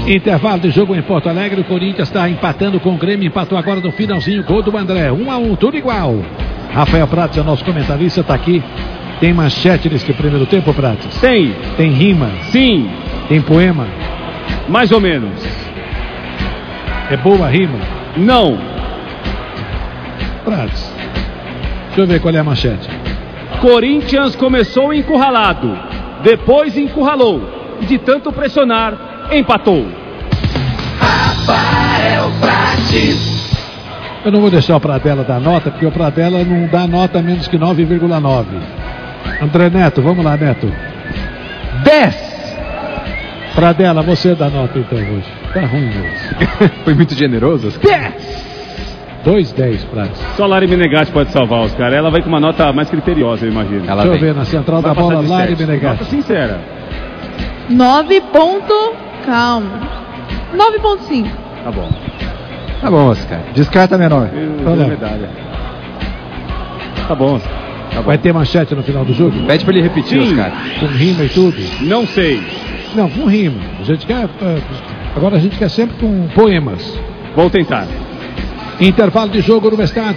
Intervalo de jogo em Porto Alegre. O Corinthians está empatando com o Grêmio. Empatou agora no finalzinho. Gol do André. 1-1, tudo igual. Rafael Prates é nosso comentarista, está aqui. Tem manchete nesse primeiro tempo, Prates? Tem. Tem rima? Sim. Tem poema? Mais ou menos. É boa a rima? Não. Prates, deixa eu ver qual é a manchete. Corinthians começou encurralado, depois encurralou. De tanto pressionar, empatou. Rafael Prates. Eu não vou deixar o Pradella dar nota, porque o Pradella não dá nota menos que 9,9. André Neto, vamos lá, Neto. 10! Pradella, você dá nota então hoje. Tá ruim hoje. Foi muito generoso? 10! 2,10, Prates. Só Lari Menegatti pode salvar os caras. Ela vai com uma nota mais criteriosa, eu imagino. Deixa eu ver na central da bola, Lari Menegatti. Nota sincera. 9 ponto... Calma. 9,5. Tá bom. Tá bom, Oscar. Descarta menor. Medalha. Tá bom. Tá bom. Vai ter manchete no final do jogo? Pede pra ele repetir, Sim. Oscar. Com rima e tudo? Não sei. Não, com rima. A gente quer... Agora a gente quer sempre com poemas. Vou tentar. Intervalo de jogo no estádio.